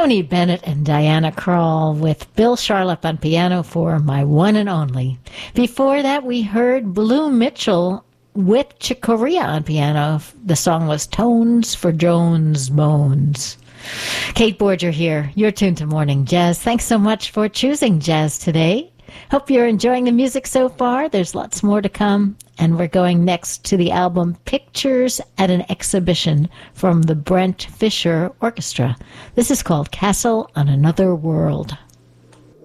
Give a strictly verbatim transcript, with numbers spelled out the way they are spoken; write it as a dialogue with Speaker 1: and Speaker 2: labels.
Speaker 1: Tony Bennett and Diana Krall with Bill Charlap on piano for My One and Only. Before that, we heard Blue Mitchell with Chick Corea on piano. The song was Tones for Jones Bones. Kate Borger here. You're tuned to Morning Jazz. Thanks so much for choosing jazz today. Hope you're enjoying the music so far. There's lots more to come. And we're going next to the album Pictures at an Exhibition from the Brent Fisher Orchestra. This is called Castle on Another World.